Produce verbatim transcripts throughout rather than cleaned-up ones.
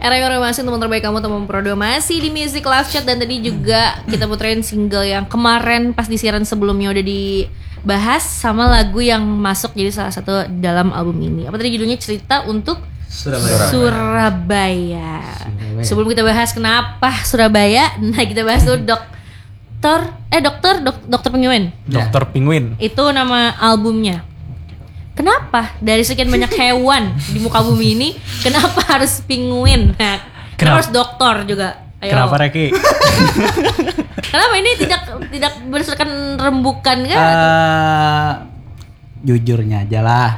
Era yang masih teman terbaik kamu, teman Prodo masih di Music Live Chat. Dan tadi juga kita puterin single yang kemarin pas di siaran sebelumnya udah dibahas, sama lagu yang masuk jadi salah satu dalam album ini. Apa tadi judulnya? Cerita untuk Surabaya. Surabaya. Surabaya. Sebelum kita bahas kenapa Surabaya, nah kita bahas dulu Dokter eh dokter dok, Dokter Pinguin. Dokter Pinguin. Itu nama albumnya. Kenapa dari sekian banyak hewan di muka bumi ini, kenapa harus pinguin? Nah, kenapa harus dokter juga? Ayo. Kenapa Reki? Kenapa ini tidak tidak berdasarkan rembukan kan? Uh, jujurnya aja lah.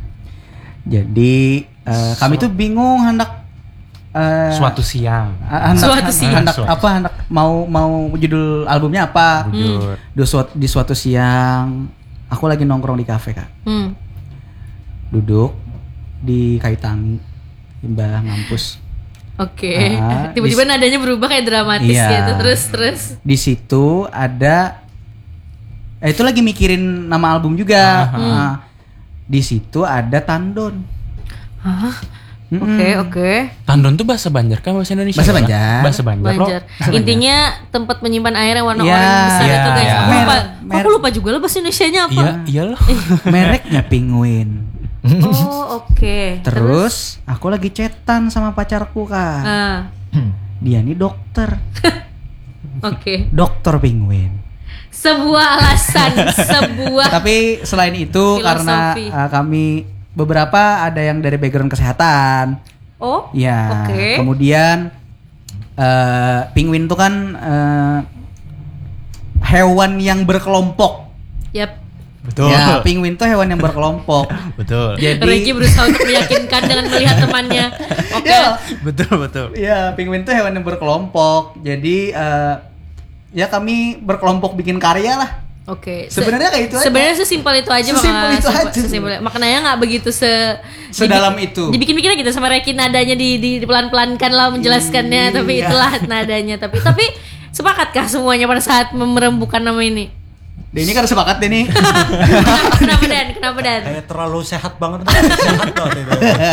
Jadi uh, kami tuh bingung hendak uh, suatu siang. Hendak, suatu siang. Hendak apa? Hendak mau mau judul albumnya apa? Hmm. Di suatu, di suatu siang, aku lagi nongkrong di kafe Kak. Hmm. Duduk di kayu tangi, Mbah ngampus. Oke. Okay. Uh, Tiba-tiba nadanya berubah kayak dramatis iya, gitu. Terus terus. Di situ ada, eh, itu lagi mikirin nama album juga. Uh, hmm. uh, di situ ada Tandon. Hah? Oke okay, oke. Okay. Tandon tuh bahasa Banjar kan, bahasa Indonesia? Bahasa Banjar. Bahasa Banjar. Banjar. Bahasa Intinya Banjar. Tempat menyimpan air yang warna ya, oranye besar ya, itu guys. ya. Aku lupa. Mer- Aku lupa juga lo bahasa Indonesianya apa? Iya, iya loh. Mereknya Pinguin. Oh oke. Okay. Terus, Terus aku lagi chatan sama pacarku Kak. Uh. Dia nih dokter. Oke. Okay. Dokter Pinguin. Sebuah alasan, sebuah. Tapi selain itu filosofi. Karena uh, kami beberapa ada yang dari background kesehatan. Oh. Ya. Oke. Okay. Kemudian uh, Pinguin itu kan uh, hewan yang berkelompok. Yap. Betul. Ya, pinguin itu hewan yang berkelompok. Betul. Jadi Ricky berusaha untuk meyakinkan dengan melihat temannya. Oke. Okay. Ya, betul betul. Ya, pinguin itu hewan yang berkelompok. Jadi uh, ya kami berkelompok bikin karya lah. Oke. Okay. Sebenarnya kayak itu aja. Sebenarnya sesimpel itu aja. Sesimpel itu aja. Sesimpel. Maknanya nggak begitu se sedalam itu. Dibikin-bikin gitu sama Ricky, nadanya di, di, di pelan-pelankan lah menjelaskannya. Iya. Tapi itulah nadanya. Tapi tapi sepakatkah semuanya pada saat merembukan nama ini? Dan ini kan sepakat deh nih. Kenapa Dan? Kenapa Dan? Kayak terlalu sehat banget. Sehat banget itu.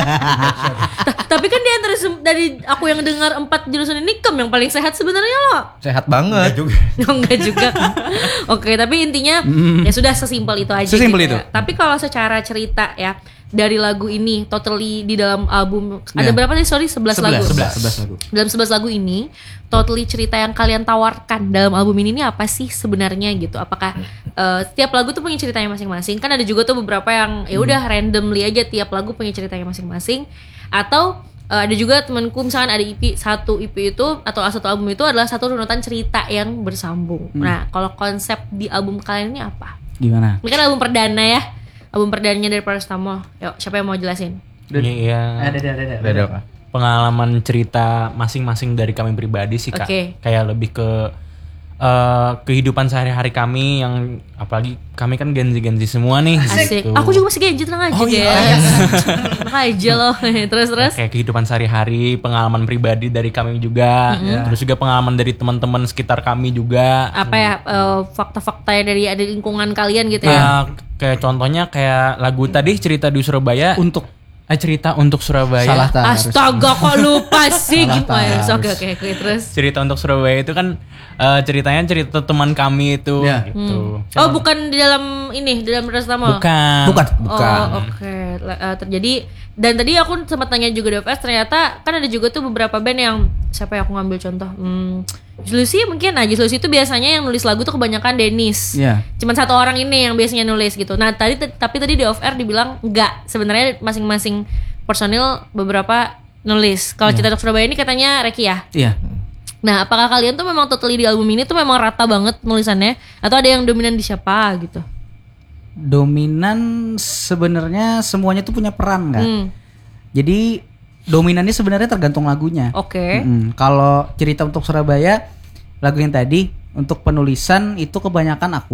Tapi kan di antara dari aku yang dengar empat jurusan ini Kem yang paling sehat sebenarnya loh. Sehat banget. Enggak juga. Enggak juga. Oke, tapi intinya mm. ya sudah sesimpel itu aja. Sesimpel gitu itu. Ya. Tapi kalau secara cerita ya, dari lagu ini totally di dalam album ada yeah. berapa nih? Sorry, sebelas lagu. sebelas, sebelas lagu. Dalam sebelas lagu ini, totally cerita yang kalian tawarkan dalam album ini, ini apa sih sebenarnya gitu? Apakah uh, setiap lagu tuh punya ceritanya masing-masing? Kan ada juga tuh beberapa yang ya udah hmm. randomly aja tiap lagu punya ceritanya masing-masing. Atau uh, ada juga temanku misalkan ada E P, satu E P itu atau satu album itu adalah satu runutan cerita yang bersambung. Hmm. Nah, kalau konsep di album kalian ini apa? Gimana? Ini kan album perdana ya. Album perdananya dari Paracetamol. Yuk, siapa yang mau jelasin? Iya. Ada, ada, ada. Ada, ada. Pengalaman cerita masing-masing dari kami pribadi sih Kak. Okay. Kayak lebih ke uh, kehidupan sehari-hari kami yang apalagi kami kan Gen Z-Gen Z semua nih. Asik. Gitu. Aku juga masih Gen Z, tenang aja. Oh iya. Tenang aja loh. Terus-terus. Kayak kehidupan sehari-hari, pengalaman pribadi dari kami juga. Mm-hmm. Terus juga pengalaman dari teman-teman sekitar kami juga. Apa ya uh, fakta-fakta dari ada lingkungan kalian gitu ya? Uh, kayak contohnya kayak lagu tadi cerita di Surabaya. Untuk Eh, cerita untuk Surabaya. Salah Astaga kok lupa sih gimana? Oke oke oke terus. Cerita untuk Surabaya itu kan uh, ceritanya cerita teman kami itu ya. gitu. Hmm. Oh bukan di dalam ini di dalam Paracetamol. Bukan. Bukan. Bukan. Oh oke. Okay. Uh, terjadi dan tadi aku sempat tanya juga di F S, ternyata kan ada juga tuh beberapa band yang siapa yang aku ngambil contoh? Hmm, Julusi mungkin. Nah Julusi itu biasanya yang nulis lagu tuh kebanyakan Dennis. Yeah. Cuman satu orang ini yang biasanya nulis gitu. Nah tadi t- tapi tadi di off air dibilang enggak. Sebenarnya masing-masing personil beberapa nulis. Kalau yeah. Cerita untuk Surabaya ini katanya Reki ya. Iya. Yeah. Nah apakah kalian tuh memang totally di album ini tuh memang rata banget nulisannya? Atau ada yang dominan di siapa gitu? Dominan sebenarnya semuanya tuh punya peran kan. Hmm. Jadi dominannya sebenarnya tergantung lagunya. Oke. Okay. Mm-hmm. Kalau cerita untuk Surabaya, lagu yang tadi untuk penulisan itu kebanyakan aku.